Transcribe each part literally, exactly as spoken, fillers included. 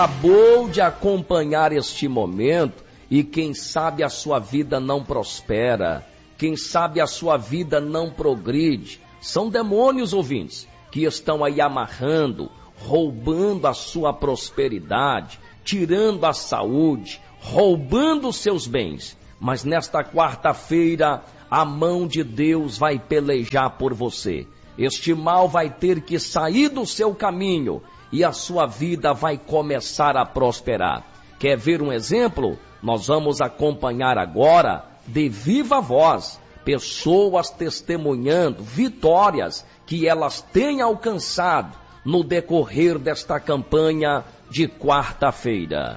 Acabou de acompanhar este momento e quem sabe a sua vida não prospera, quem sabe a sua vida não progride. São demônios, ouvintes, que estão aí amarrando, roubando a sua prosperidade, tirando a saúde, roubando os seus bens. Mas nesta quarta-feira, a mão de Deus vai pelejar por você. Este mal vai ter que sair do seu caminho e a sua vida vai começar a prosperar. Quer ver um exemplo? Nós vamos acompanhar agora, de viva voz, pessoas testemunhando vitórias que elas têm alcançado no decorrer desta campanha de quarta-feira.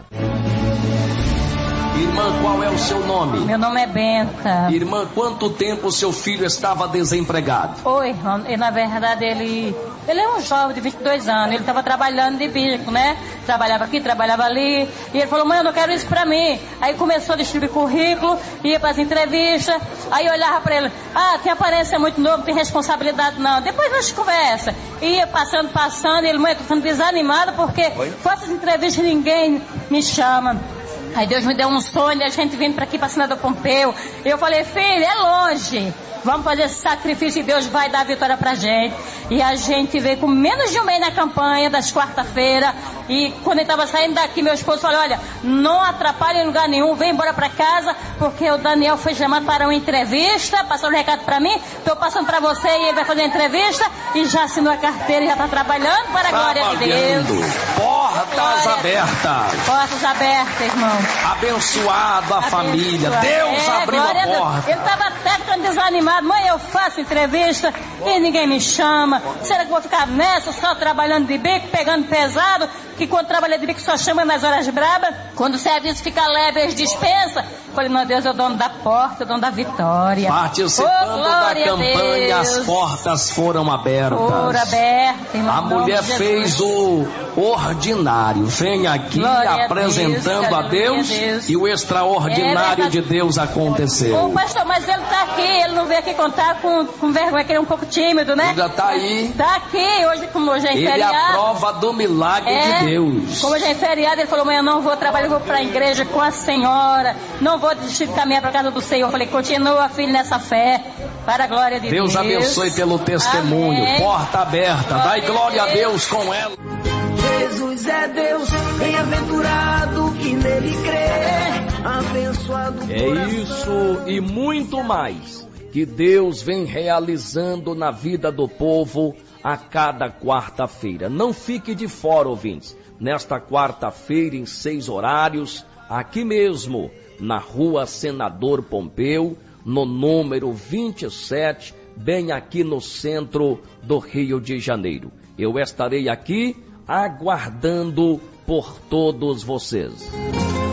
Irmã, qual é o seu nome? Meu nome é Benta. Irmã, quanto tempo seu filho estava desempregado? Oi, irmão. E, na verdade, ele... Ele é um jovem de vinte e dois anos. Ele estava trabalhando de bico, né? Trabalhava aqui, trabalhava ali. E ele falou, mãe, eu não quero isso pra mim. Aí começou a distribuir currículo, ia pras entrevistas. Aí eu olhava pra ele. Ah, tem aparência muito novo, não tem responsabilidade não. Depois nós conversa. Ia passando, passando. E ele, mãe, eu tô ficando desanimado porque faço as entrevistas e ninguém me chama. Aí Deus me deu um sonho de a gente vindo para aqui, para Senador Pompeu. E eu falei, filho, é longe. Vamos fazer esse sacrifício e Deus vai dar a vitória pra gente. E a gente veio com menos de um mês na campanha das quarta-feira. E quando ele estava saindo daqui, meu esposo falou, olha, não atrapalhe em lugar nenhum, vem embora pra casa, porque o Daniel foi chamado para uma entrevista, passou um recado pra mim, tô passando pra você e ele vai fazer a entrevista e já assinou a carteira e já tá trabalhando para a glória de Deus. Portas glória abertas. Portas abertas, irmão. Abençoado a Abençoado. família. Deus é, abriu a porta. Ele estava até ficando desanimado. Mãe, eu faço entrevista e ninguém me chama. Será que eu vou ficar nessa, só trabalhando de bico, pegando pesado? Que quando trabalha de bico só chama nas horas brabas. Quando o serviço fica leve, eles dispensam. Falei, meu Deus, é o dono da porta, o dono da vitória. Participando oh, da campanha, as portas foram abertas. Foram abertas, irmão. A mulher fez o ordinário. Vem aqui glória apresentando a Deus, a Deus e o extraordinário é, de Deus aconteceu. Ô, pastor, mas ele está aqui, ele não veio aqui contar com, com vergonha, que ele é um pouco tímido, né? Ainda está aí. Está aqui, hoje como hoje é ele feriado. Ele é a prova do milagre é, de Deus. Como hoje é feriado, ele falou, mãe, eu não vou trabalhar, eu vou para a igreja com a senhora, não vou desistir de caminhar para a casa do Senhor. Eu falei, continua, filho, nessa fé, para a glória de Deus. Deus abençoe pelo testemunho. Amém. Porta aberta, dai glória a Deus com ela. Jesus é Deus, bem-aventurado que nele crê, abençoado. É isso e muito mais que Deus vem realizando na vida do povo a cada quarta-feira. Não fique de fora, ouvintes. Nesta quarta-feira, em seis horários, aqui mesmo, na rua Senador Pompeu, no número vinte e sete, bem aqui no centro do Rio de Janeiro. Eu estarei aqui aguardando por todos vocês.